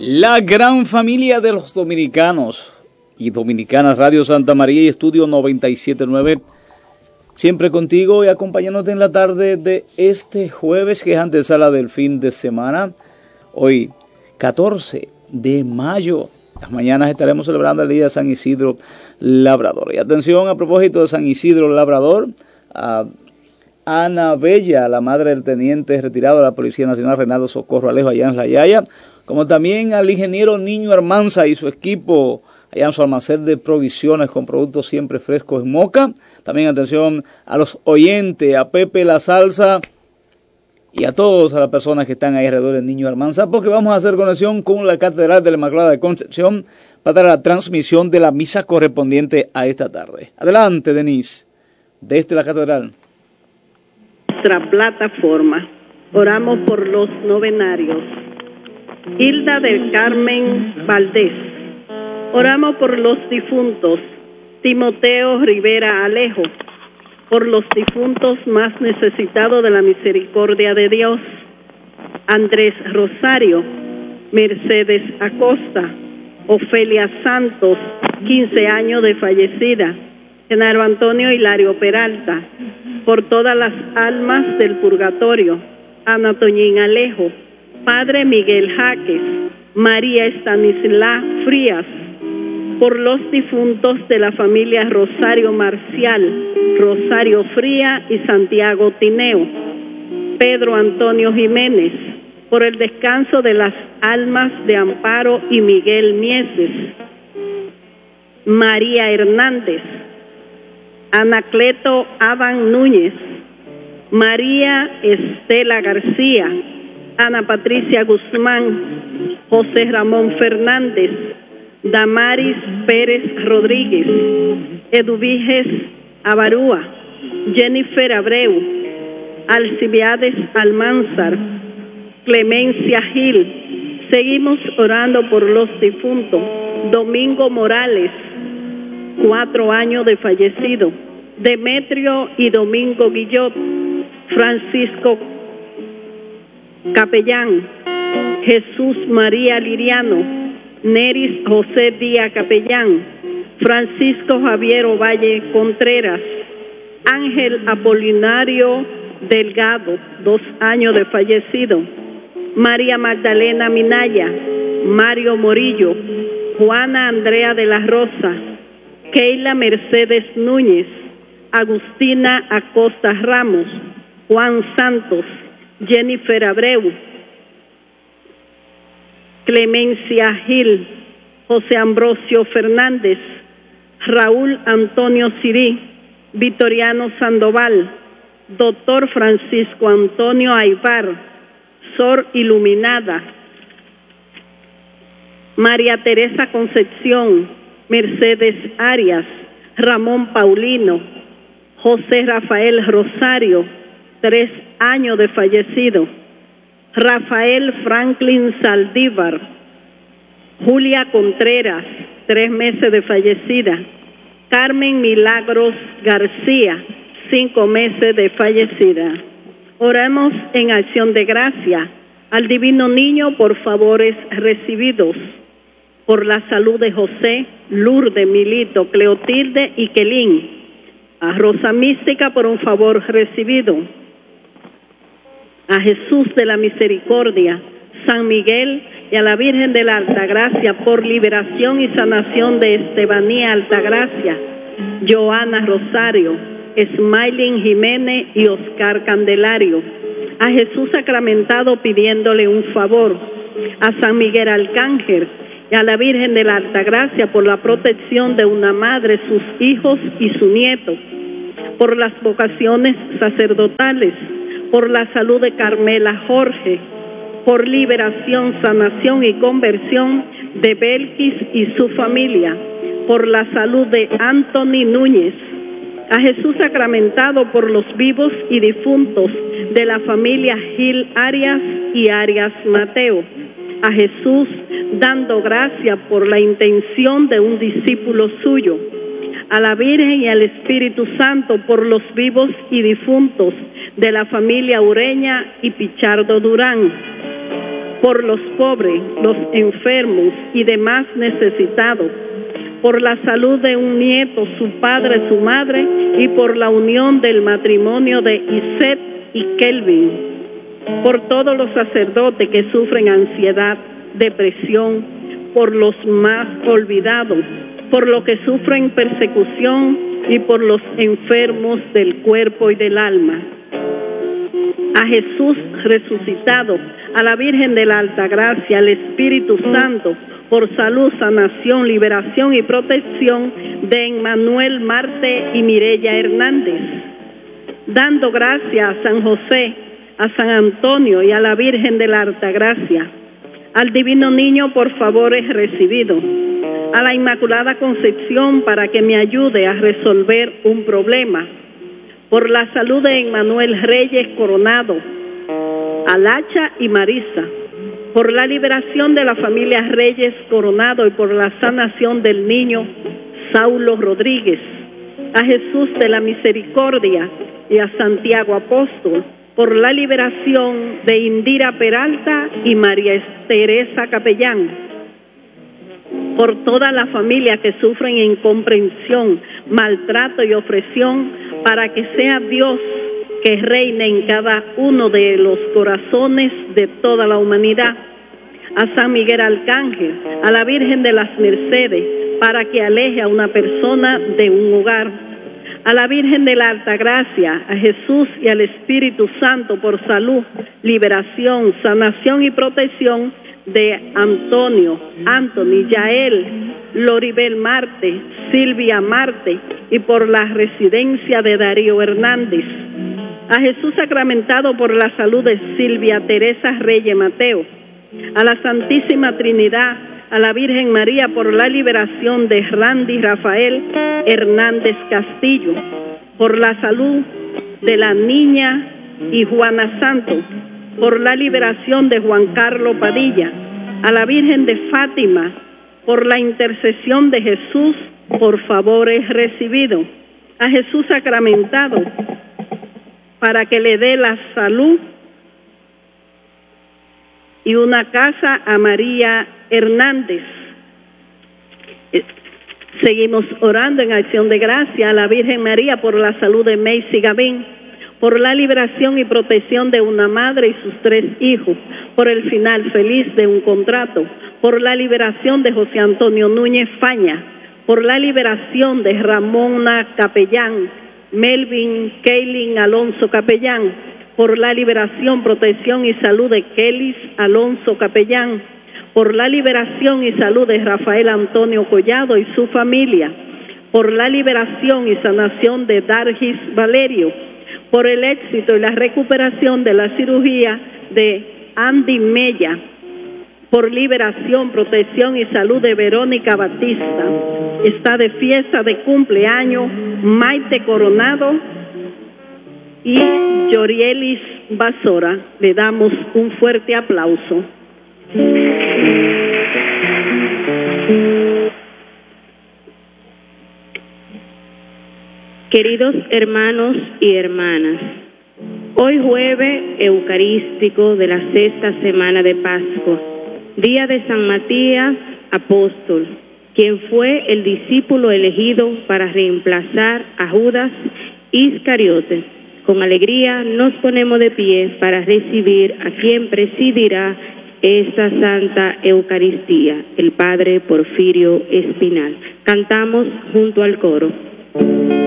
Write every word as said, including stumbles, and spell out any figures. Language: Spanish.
La gran familia de los dominicanos y dominicanas, Radio Santa María y Estudio noventa y siete punto nueve, siempre contigo y acompañándote en la tarde de este jueves, que es antesala del fin de semana. Hoy, catorce de mayo, las mañanas estaremos celebrando el Día de San Isidro Labrador. Y atención, a propósito de San Isidro Labrador, a Ana Bella, la madre del teniente retirado de la Policía Nacional, Reinaldo Socorro Alejo, allá en La Yaya, como también al ingeniero Niño Hermanza y su equipo allá en su almacén de provisiones con productos siempre frescos en Moca. También atención a los oyentes, a Pepe La Salsa y a todas las personas que están ahí alrededor del Niño Hermanza, porque vamos a hacer conexión con la Catedral de la Inmaculada de Concepción para dar la transmisión de la misa correspondiente a esta tarde. Adelante, Denise, desde la Catedral. Nuestra plataforma. Oramos por los novenarios. Hilda del Carmen Valdés. Oramos por los difuntos. Timoteo Rivera Alejo, por los difuntos más necesitados de la misericordia de Dios. Andrés Rosario, Mercedes Acosta, Ofelia Santos, quince años de fallecida. Genaro Antonio Hilario Peralta, por todas las almas del purgatorio. Ana Toñín Alejo, Padre Miguel Jaques, María Estanislá Frías, por los difuntos de la familia Rosario Marcial, Rosario Fría y Santiago Tineo. Pedro Antonio Jiménez, por el descanso de las almas de Amparo y Miguel Mieses. María Hernández, Anacleto Adán Núñez, María Estela García, Ana Patricia Guzmán, José Ramón Fernández, Damaris Pérez Rodríguez, Eduviges Abarúa, Jennifer Abreu, Alcibiades Almanzar, Clemencia Gil. Seguimos orando por los difuntos. Domingo Morales, cuatro años de fallecido. Demetrio y Domingo Guillot, Francisco Capellán, Jesús María Liriano, Neris José Díaz Capellán, Francisco Javier Ovalle Contreras, Ángel Apolinario Delgado, dos años de fallecido. María Magdalena Minaya, Mario Morillo, Juana Andrea de la Rosa, Keila Mercedes Núñez, Agustina Acosta Ramos, Juan Santos, Jennifer Abreu, Clemencia Gil, José Ambrosio Fernández, Raúl Antonio Sirí, Vitoriano Sandoval, Doctor Francisco Antonio Aybar, Sor Iluminada, María Teresa Concepción, Mercedes Arias, Ramón Paulino, José Rafael Rosario, tres años de fallecido. Rafael Franklin Saldívar, Julia Contreras, tres meses de fallecida. Carmen Milagros García, cinco meses de fallecida. Oramos en acción de gracia al Divino Niño por favores recibidos, por la salud de José, Lourdes, Milito, Cleotilde y Quelín, a Rosa Mística por un favor recibido, a Jesús de la Misericordia, San Miguel y a la Virgen de la Altagracia por liberación y sanación de Estebanía Altagracia, Joana Rosario, Smiling Jiménez y Oscar Candelario, a Jesús sacramentado pidiéndole un favor, a San Miguel Arcángel y a la Virgen de la Altagracia por la protección de una madre, sus hijos y su nieto, por las vocaciones sacerdotales, por la salud de Carmela Jorge, por liberación, sanación y conversión de Belkis y su familia, por la salud de Anthony Núñez, a Jesús sacramentado por los vivos y difuntos de la familia Gil Arias y Arias Mateo, a Jesús dando gracia por la intención de un discípulo suyo, a la Virgen y al Espíritu Santo por los vivos y difuntos de la familia Ureña y Pichardo Durán, por los pobres, los enfermos y demás necesitados, por la salud de un nieto, su padre, su madre, y por la unión del matrimonio de Iset y Kelvin, por todos los sacerdotes que sufren ansiedad, depresión, por los más olvidados, por los que sufren persecución y por los enfermos del cuerpo y del alma. A Jesús resucitado, a la Virgen de la Altagracia, al Espíritu Santo, por salud, sanación, liberación y protección de Emmanuel Marte y Mireya Hernández. Dando gracias a San José, a San Antonio y a la Virgen de la Altagracia, al Divino Niño por favores recibidos, a la Inmaculada Concepción para que me ayude a resolver un problema, por la salud de Emmanuel Reyes Coronado, Alacha y Marisa, por la liberación de la familia Reyes Coronado y por la sanación del niño Saulo Rodríguez, a Jesús de la Misericordia y a Santiago Apóstol, por la liberación de Indira Peralta y María Teresa Capellán, por toda la familia que sufren incomprensión, maltrato y opresión, para que sea Dios que reine en cada uno de los corazones de toda la humanidad. A San Miguel Arcángel, a la Virgen de las Mercedes, para que aleje a una persona de un hogar. A la Virgen de la Altagracia, a Jesús y al Espíritu Santo por salud, liberación, sanación y protección de Antonio, Anthony, Yael, Loribel Marte, Silvia Marte y por la residencia de Darío Hernández. A Jesús sacramentado por la salud de Silvia Teresa Reyes Mateo. A la Santísima Trinidad, a la Virgen María por la liberación de Randy Rafael Hernández Castillo, por la salud de la niña y Juana Santos, por la liberación de Juan Carlos Padilla, a la Virgen de Fátima, por la intercesión de Jesús, por favores recibidos, a Jesús sacramentado, para que le dé la salud y una casa a María Hernández. Seguimos orando en acción de gracia a la Virgen María por la salud de Macy Gavín, por la liberación y protección de una madre y sus tres hijos, por el final feliz de un contrato, por la liberación de José Antonio Núñez Faña, por la liberación de Ramona Capellán, Melvin Keilin Alonso Capellán, por la liberación, protección y salud de Kelis Alonso Capellán, por la liberación y salud de Rafael Antonio Collado y su familia, por la liberación y sanación de Dargis Valerio, por el éxito y la recuperación de la cirugía de Andy Mella, por liberación, protección y salud de Verónica Batista. Está de fiesta de cumpleaños Maite Coronado y Yorielis Basora. Le damos un fuerte aplauso. Queridos hermanos y hermanas, hoy jueves eucarístico de la sexta semana de Pascua, día de San Matías Apóstol, quien fue el discípulo elegido para reemplazar a Judas Iscariote. Con alegría nos ponemos de pie para recibir a quien presidirá esta Santa Eucaristía, el Padre Porfirio Espinal. Cantamos junto al coro.